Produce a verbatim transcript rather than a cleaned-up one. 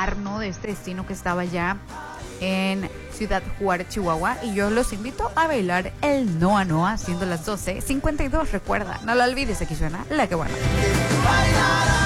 disfrutar, ¿no? De este destino que estaba ya en Ciudad Juárez, Chihuahua. Y yo los invito a bailar el Noa Noa, siendo las doce cincuenta y dos. Recuerda, no lo olvides, aquí suena La Que Buena.